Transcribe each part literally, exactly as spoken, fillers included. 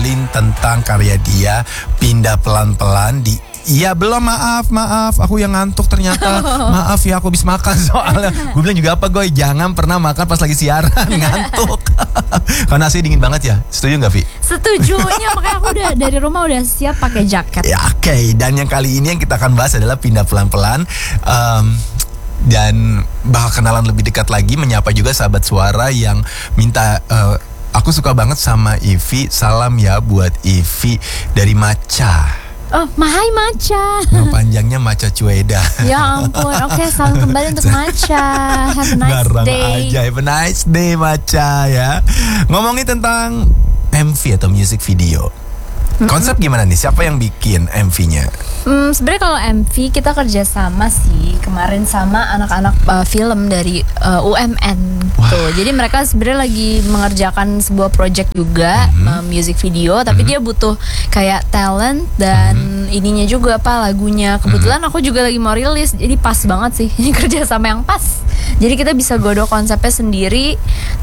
ngobrolin tentang karya dia Pindah Pelan-Pelan di Iya belum, maaf, maaf, aku yang ngantuk ternyata. Maaf ya, aku habis makan soalnya. Gue bilang juga apa, Goy, jangan pernah makan pas lagi siaran, ngantuk. Karena nasi dingin banget ya, setuju gak, Vi? Setuju, ya makanya aku udah dari rumah udah siap pakai jaket. Ya oke, okay. Dan yang kali ini yang kita akan bahas adalah Pindah Pelan-Pelan. um, Dan bakal kenalan lebih dekat lagi, menyapa juga sahabat suara yang minta... Uh, aku suka banget sama Ivi, salam ya buat Ivi dari Maca. Oh, mahai Maca. Nama panjangnya Maca Cueda. Ya ampun, oke, okay, salam kembali untuk Maca. Have a nice Garang day. aja, have a nice day Maca ya. Ngomongin tentang M V atau music video. Konsep gimana nih? Siapa yang bikin M V-nya? Hmm, sebenarnya kalau M V kita kerjasama sih kemarin sama anak-anak uh, film dari uh, U M N tuh. Jadi mereka sebenarnya lagi mengerjakan sebuah project juga, mm-hmm. uh, music video, tapi mm-hmm. dia butuh kayak talent dan mm-hmm. ininya juga apa lagunya. Kebetulan mm-hmm. aku juga lagi mau rilis, jadi pas banget sih ini kerjasama yang pas. Jadi kita bisa godok konsepnya sendiri,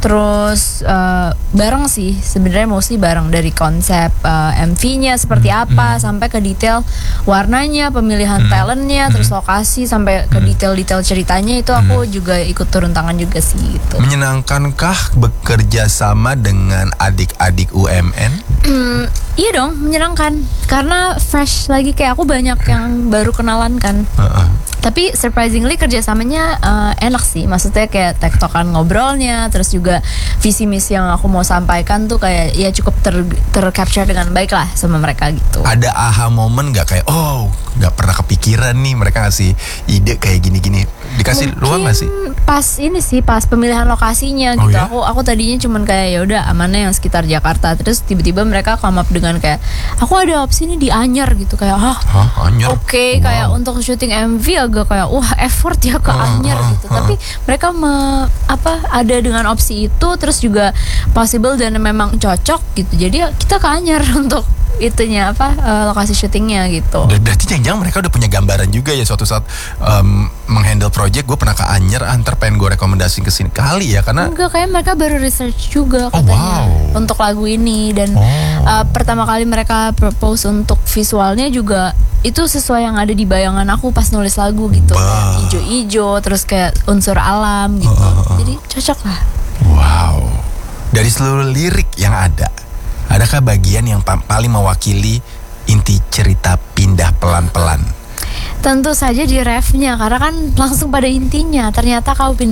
terus uh, bareng sih sebenarnya mostly bareng dari konsep uh, M V-nya seperti apa mm-hmm. sampai ke detail warnanya, pemilihan mm-hmm. talentnya, terus lokasi sampai ke detail-detail ceritanya itu aku mm-hmm. juga ikut turun tangan juga sih gitu. Menyenangkankah bekerja sama dengan adik-adik U M N? Hmm, iya dong, menyenangkan karena fresh lagi, kayak aku banyak yang baru kenalan kan. Uh-uh. Tapi surprisingly kerjasamanya uh, enak sih, maksudnya kayak tektokan ngobrolnya, terus juga visi misi yang aku mau sampaikan tuh kayak ya cukup ter tercapture dengan baik lah sama mereka gitu. Ada aha moment nggak kayak oh nggak pernah kepikiran nih mereka ngasih ide kayak gini-gini, dikasih Mungkin ruang nggak sih? Pas ini sih pas pemilihan lokasinya oh, gitu. Ya? Aku aku tadinya cuman kayak ya udah amannya yang sekitar Jakarta, terus tiba-tiba mereka come up dengan kayak aku ada opsi nih di Anyar gitu, kayak ah Anyar. Oke okay, wow. Kayak untuk syuting M V agak kayak wah effort ya ke uh, Anyar uh, gitu. Uh, Tapi mereka me, apa ada dengan opsi itu, terus juga possible dan memang cocok gitu. Jadi kita ke Anyar untuk itunya apa uh, lokasi syutingnya gitu. Berarti jangan-jangan mereka udah punya gambaran juga ya suatu saat um, menghandle project. Gue pernah ke Anyar, antar pengen gue rekomendasiin ke sini kali ya karena enggak, kayak mereka baru research juga katanya oh, wow. untuk lagu ini dan oh. uh, pertama kali mereka propose untuk visualnya juga itu sesuai yang ada di bayangan aku pas nulis lagu gitu. Bah. Ijo-ijo terus kayak unsur alam gitu. Uh. Jadi cocok lah. Wow. Dari seluruh lirik yang ada, adakah bagian yang paling mewakili inti cerita Pindah Pelan-Pelan? Tentu saja di refnya, karena kan langsung pada intinya ternyata kau pindah